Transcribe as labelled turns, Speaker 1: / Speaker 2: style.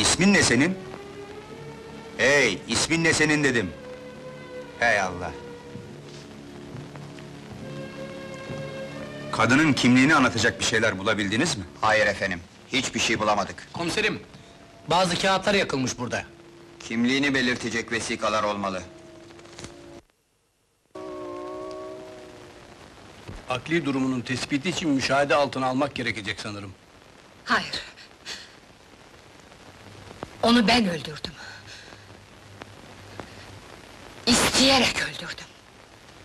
Speaker 1: İsmin ne senin? Hey, ismin ne senin dedim. Hey Allah! Kadının kimliğini anlatacak bir şeyler bulabildiniz mi?
Speaker 2: Hayır efendim, hiçbir şey bulamadık.
Speaker 3: Komiserim, bazı kağıtlar yakılmış burada.
Speaker 2: Kimliğini belirtecek vesikalar olmalı.
Speaker 3: Akli durumunun tespiti için müşahede altına almak gerekecek sanırım.
Speaker 4: Hayır. Onu ben öldürdüm. İsteyerek öldürdüm.